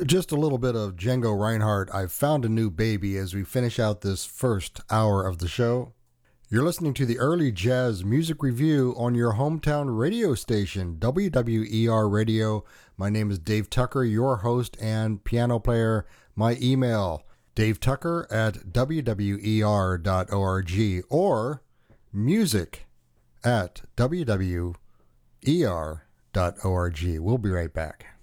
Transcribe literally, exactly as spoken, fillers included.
Just a little bit of Django Reinhardt, I've Found a New Baby, as we finish out this first hour of the show. You're listening to the Early Jazz Music Review on your hometown radio station, W W E R Radio. My name is Dave Tucker, your host and piano player. My email, davetucker at w w e r dot org or music at w w e r dot org. We'll be right back.